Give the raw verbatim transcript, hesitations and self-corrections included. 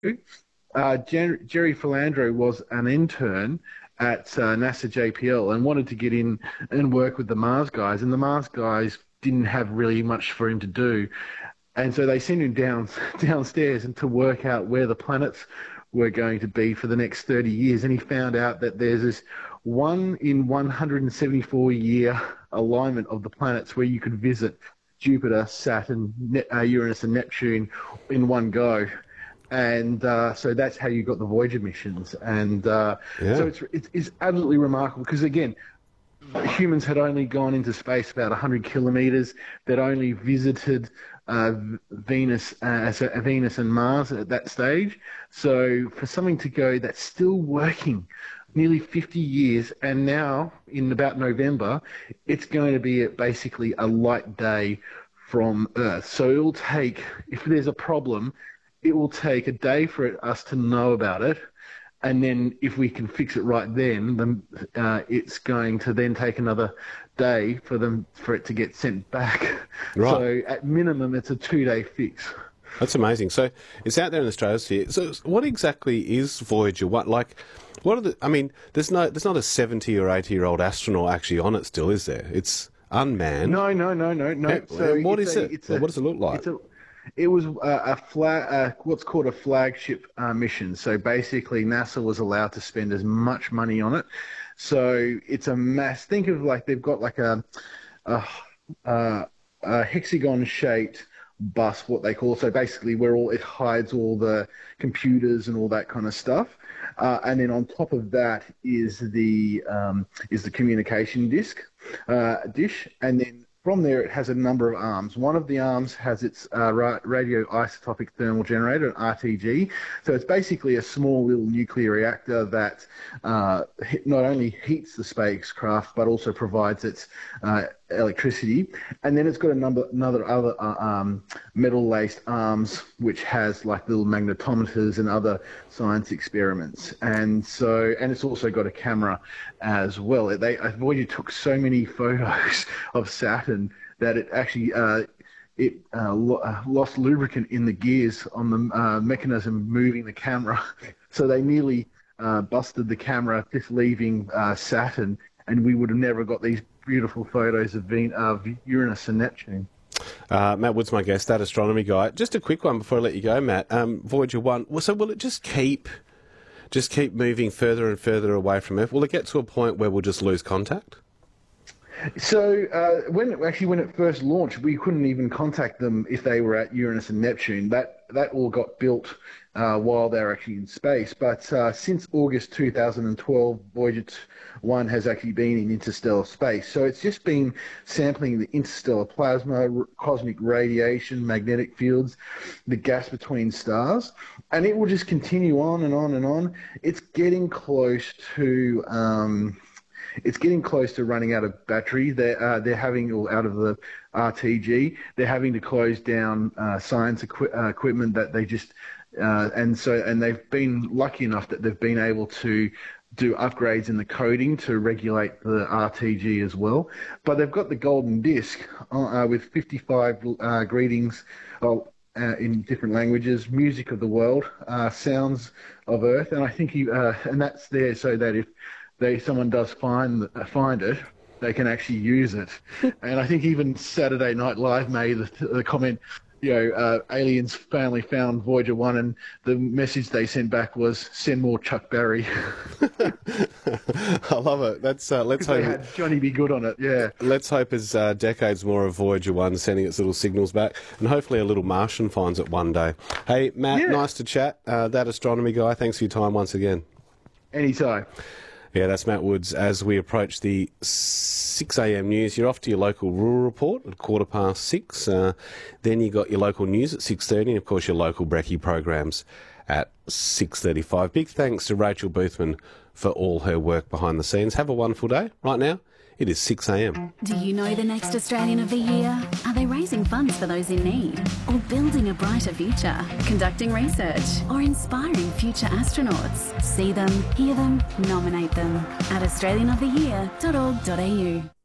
uh, Jer- Jerry Philandro was an intern at uh, NASA J P L and wanted to get in and work with the Mars guys, and the Mars guys didn't have really much for him to do, and so they sent him down downstairs and to work out where the planets were going to be for the next thirty years, and he found out that there's this one in one hundred seventy-four year alignment of the planets where you could visit Jupiter, Saturn, ne- uh, Uranus, and Neptune in one go. And uh, so that's how you got the Voyager missions. And uh, Yeah. so it's, it's it's absolutely remarkable because, again, humans had only gone into space about one hundred kilometers. They'd only visited uh, Venus, uh, so Venus and Mars at that stage. So for something to go that's still working nearly fifty years, and now in about November, it's going to be basically a light day from Earth. So it will take, if there's a problem, it will take a day for it, us to know about it. And then if we can fix it right then, then uh, it's going to then take another day for them for it to get sent back. Right. So at minimum, it's a two-day fix. That's amazing. So it's out there in the stratosphere. So what exactly is Voyager? What like, what are the? I mean, there's no, there's not a seventy or eighty year old astronaut actually on it still, is there? It's unmanned. No, no, no, no, no. Yeah, So what it's is a- it? it's Well, a- what does it look like? It's a, it was a, a flag, uh, what's called a flagship uh, mission. So basically, NASA was allowed to spend as much money on it. So it's a mass. Think of like they've got like a, a, a, a hexagon-shaped bus, what they call. So basically, where all it hides all the computers and all that kind of stuff. Uh, and then on top of that is the um, is the communication disk uh, dish, and then from there, it has a number of arms. One of the arms has its uh, ra- radioisotopic thermal generator, an R T G. So it's basically a small little nuclear reactor that uh, he- not only heats the spacecraft, but also provides its uh, electricity. And then it's got a number, another other uh, um, metal-laced arms, which has like little magnetometers and other science experiments. And so, and it's also got a camera as well. They Voyager took so many photos of Saturn that it actually uh, it uh, lo- uh, lost lubricant in the gears on the uh, mechanism moving the camera. So they nearly uh, busted the camera just leaving uh, Saturn, and we would have never got these beautiful photos of, Ven- of Uranus and Neptune. Uh, Matt Wood's my guest, that astronomy guy. Just a quick one before I let you go, Matt. Um, Voyager one. Well, so will it just keep, just keep moving further and further away from Earth? Will it get to a point where we'll just lose contact? So uh, when it, actually when it first launched, we couldn't even contact them if they were at Uranus and Neptune. That that all got built uh, while they were actually in space. But uh, since August two thousand twelve, Voyager one has actually been in interstellar space. So it's just been sampling the interstellar plasma, r- cosmic radiation, magnetic fields, the gas between stars, and it will just continue on and on and on. It's getting close to. Um, It's getting close to running out of battery. They're, uh, they're having, or out of the R T G, they're having to close down uh, science equi- uh, equipment that they just, uh, and so, and they've been lucky enough that they've been able to do upgrades in the coding to regulate the R T G as well. But they've got the golden disc uh, with fifty-five uh, greetings of, uh, in different languages, music of the world, uh, sounds of Earth, and I think he, uh, and that's there so that if they someone does find uh, find it, they can actually use it. And I think even Saturday Night Live made the, the comment, you know, uh, aliens finally found Voyager one, and the message they sent back was, send more Chuck Berry. I love it. That's uh, let's They hope. had Johnny Be Good on it, yeah. Let's hope as uh, decades more of Voyager one sending its little signals back, and hopefully a little Martian finds it one day. Hey, Matt, Yeah. nice to chat. Uh, that astronomy guy, thanks for your time once again. Anytime. Yeah, that's Matt Woods. As we approach the six a m news, you're off to your local rural report at quarter past six. Uh, then you got your local news at six thirty, and of course your local brekkie programs at six thirty-five. Big thanks to Rachel Boothman for all her work behind the scenes. Have a wonderful day. Right now, it is six a m. Do you know the next Australian of the Year? Are they raising funds for those in need? Or building a brighter future? Conducting research? Or inspiring future astronauts? See them, hear them, nominate them at australian of the year dot org dot a u.